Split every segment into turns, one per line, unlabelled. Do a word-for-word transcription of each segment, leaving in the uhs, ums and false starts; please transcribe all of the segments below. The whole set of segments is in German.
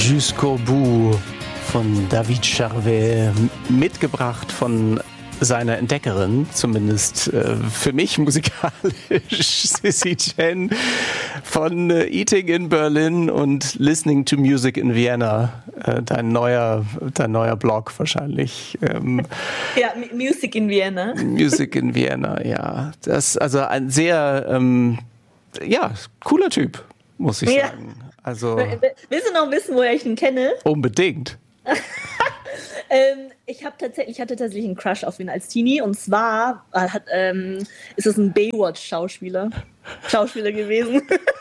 Jusqu'au bout von David Charvet, mitgebracht von seiner Entdeckerin, zumindest äh, für mich musikalisch, Sissy Chen, von äh, Eating in Berlin und Listening to Music in Vienna. Äh, dein neuer, dein neuer Blog wahrscheinlich. Ähm,
ja, Music in Vienna.
Music in Vienna, ja. Das ist also ein sehr, ähm, ja, cooler Typ, muss ich
ja.
sagen. Also,
willst du noch wissen, woher ich ihn kenne?
Unbedingt.
ähm, ich habe tatsächlich, ich hatte tatsächlich einen Crush auf ihn als Teenie, und zwar äh, hat, ähm, ist es ein Baywatch-Schauspieler Schauspieler gewesen.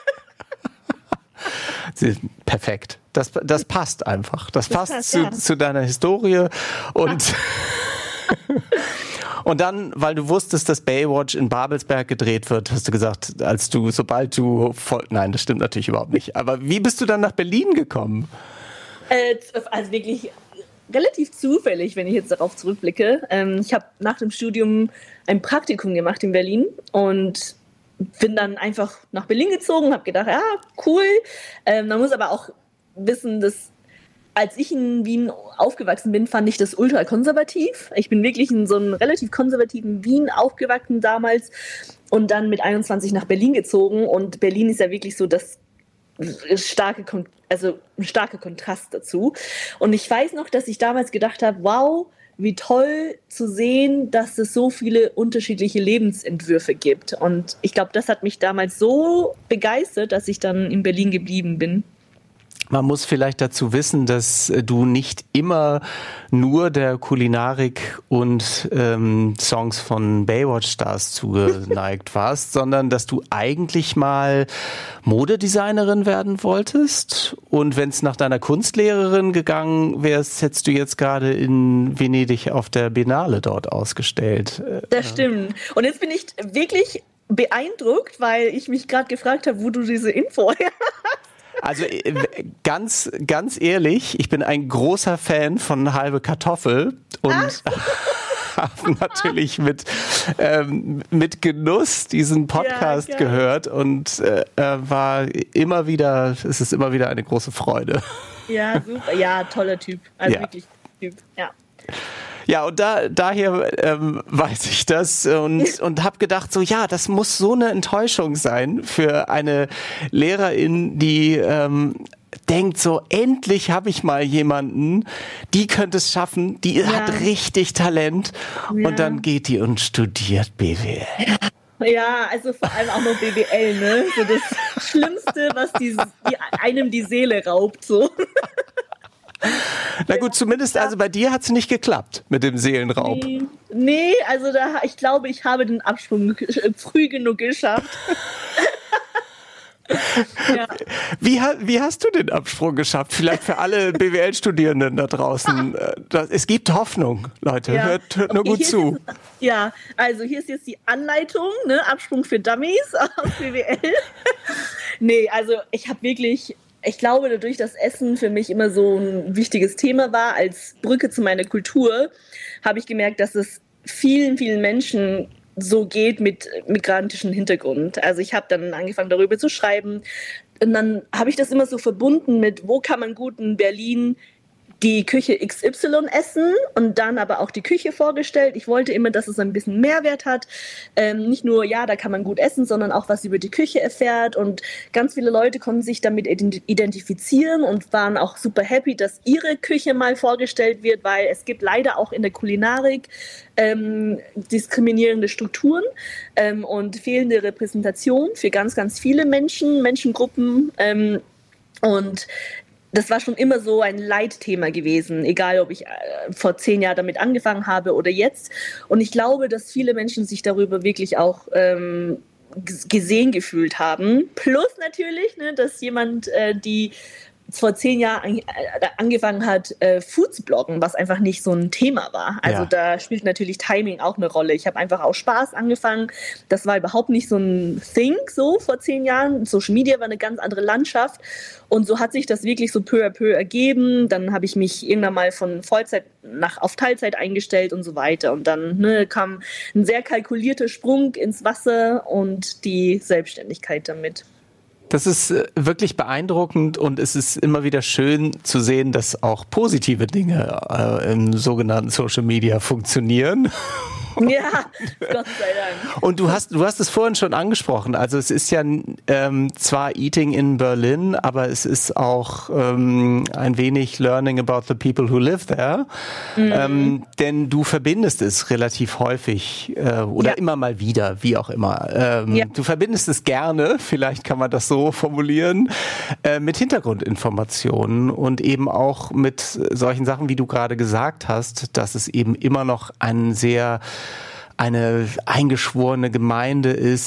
Perfekt. Das, das passt einfach. Das, das passt, passt zu,
ja.
zu deiner Historie. Und, und dann, weil du wusstest, dass Baywatch in Babelsberg gedreht wird, hast du gesagt, als du, sobald du voll, nein, das stimmt natürlich überhaupt nicht. Aber wie bist du dann nach Berlin gekommen?
Äh, also wirklich relativ zufällig, wenn ich jetzt darauf zurückblicke. Ähm, ich habe nach dem Studium ein Praktikum gemacht in Berlin und bin dann einfach nach Berlin gezogen, habe gedacht, ja, cool. Ähm, man muss aber auch wissen, dass als ich in Wien aufgewachsen bin, fand ich das ultra konservativ. Ich bin wirklich in so einem relativ konservativen Wien aufgewachsen damals und dann mit einundzwanzig nach Berlin gezogen. Und Berlin ist ja wirklich so das starke, also ein starker Kontrast dazu. Und ich weiß noch, dass ich damals gedacht habe, wow, wie toll zu sehen, dass es so viele unterschiedliche Lebensentwürfe gibt. Und ich glaube, das hat mich damals so begeistert, dass ich dann in Berlin geblieben bin.
Man muss vielleicht dazu wissen, dass du nicht immer nur der Kulinarik und ähm, Songs von Baywatch-Stars zugeneigt warst, sondern dass du eigentlich mal Modedesignerin werden wolltest. Und wenn es nach deiner Kunstlehrerin gegangen wärst, hättest du jetzt gerade in Venedig auf der Biennale dort ausgestellt.
Das stimmt. Und jetzt bin ich wirklich beeindruckt, weil ich mich gerade gefragt habe, wo du diese Info her hast.
Also ganz, ganz ehrlich, ich bin ein großer Fan von Halbe Kartoffel und habe natürlich mit, ähm, mit Genuss diesen Podcast ja, gehört und äh, war immer wieder, es ist immer wieder eine große Freude.
Ja, super. Ja, toller Typ. Also
ja. wirklich
Typ, ja.
Ja, und da, daher ähm, weiß ich das und, und habe gedacht, so ja, das muss so eine Enttäuschung sein für eine Lehrerin, die ähm, denkt so, endlich habe ich mal jemanden, die könnte es schaffen, die ja. hat richtig Talent ja. und dann geht die und studiert B W L.
Ja, also vor allem auch noch B W L, ne? So das Schlimmste, was die, die einem die Seele raubt, so.
Na gut, zumindest also bei dir hat es nicht geklappt mit dem Seelenraub.
Nee, nee, also da, ich glaube, ich habe den Absprung früh genug geschafft.
ja. wie, wie hast du den Absprung geschafft? Vielleicht für alle B W L-Studierenden da draußen. Das, es gibt Hoffnung, Leute. Ja. Hört, hört nur
okay,
gut zu.
Jetzt, ja, also hier ist jetzt die Anleitung, ne? Absprung für Dummies aus B W L. Nee, also ich habe wirklich... Ich glaube, dadurch, dass Essen für mich immer so ein wichtiges Thema war, als Brücke zu meiner Kultur, habe ich gemerkt, dass es vielen, vielen Menschen so geht mit migrantischem Hintergrund. Also ich habe dann angefangen, darüber zu schreiben. Und dann habe ich das immer so verbunden mit, wo kann man gut in Berlin die Küche X Y essen und dann aber auch die Küche vorgestellt. Ich wollte immer, dass es ein bisschen Mehrwert hat. Ähm, nicht nur, ja, da kann man gut essen, sondern auch was über die Küche erfährt. Und ganz viele Leute konnten sich damit identifizieren und waren auch super happy, dass ihre Küche mal vorgestellt wird, weil es gibt leider auch in der Kulinarik ähm, diskriminierende Strukturen ähm, und fehlende Repräsentation für ganz, ganz viele Menschen, Menschengruppen ähm, und das war schon immer so ein Leitthema gewesen, egal ob ich äh, vor zehn Jahren damit angefangen habe oder jetzt. Und ich glaube, dass viele Menschen sich darüber wirklich auch ähm, g- gesehen gefühlt haben. Plus natürlich, ne, dass jemand, äh, die vor zehn Jahren an, äh, angefangen hat, äh, Food zu bloggen, was einfach nicht so ein Thema war. Also ja. Da spielt natürlich Timing auch eine Rolle. Ich habe einfach aus Spaß angefangen. Das war überhaupt nicht so ein Thing so vor zehn Jahren. Social Media war eine ganz andere Landschaft. Und so hat sich das wirklich so peu à peu ergeben. Dann habe ich mich irgendwann mal von Vollzeit nach, auf Teilzeit eingestellt und so weiter. Und dann ne, kam ein sehr kalkulierter Sprung ins Wasser und die Selbstständigkeit damit.
Das ist wirklich beeindruckend und es ist immer wieder schön zu sehen, dass auch positive Dinge äh, im sogenannten Social Media funktionieren.
Ja, Gott sei Dank.
Und du hast, du hast es vorhin schon angesprochen. Also es ist ja ähm, zwar Eating in Berlin, aber es ist auch ähm, ein wenig Learning about the people who live there. Mhm. Ähm, denn du verbindest es relativ häufig äh, oder ja. immer mal wieder, wie auch immer. Ähm, ja. Du verbindest es gerne, vielleicht kann man das so formulieren, äh, mit Hintergrundinformationen und eben auch mit solchen Sachen, wie du gerade gesagt hast, dass es eben immer noch ein sehr eine eingeschworene Gemeinde ist,